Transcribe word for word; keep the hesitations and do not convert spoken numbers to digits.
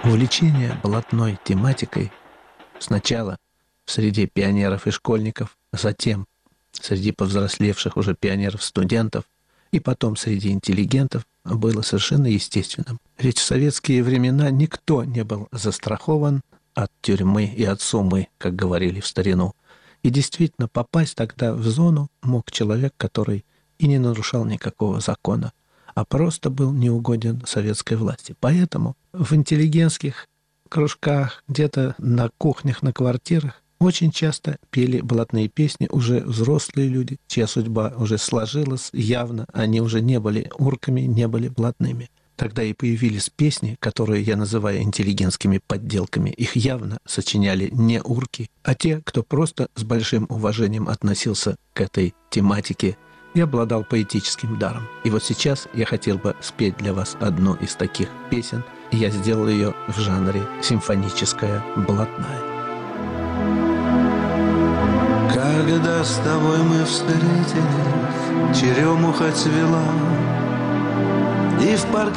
Увлечение блатной тематикой сначала в среде пионеров и школьников, затем среди повзрослевших уже пионеров-студентов и потом среди интеллигентов было совершенно естественным. Ведь в советские времена никто не был застрахован от тюрьмы и от сумы, как говорили в старину. И действительно, попасть тогда в зону мог человек, который и не нарушал никакого закона, а просто был неугоден советской власти. Поэтому в интеллигентских кружках, где-то на кухнях, на квартирах очень часто пели блатные песни уже взрослые люди, чья судьба уже сложилась явно, они уже не были урками, не были блатными. Тогда и появились песни, которые я называю интеллигентскими подделками. Их явно сочиняли не урки, а те, кто просто с большим уважением относился к этой тематике и обладал поэтическим даром. И вот сейчас я хотел бы спеть для вас одну из таких песен, и я сделал ее в жанре симфоническая блатная. Когда с тобой мы встретились, черемуха цвела, и в парке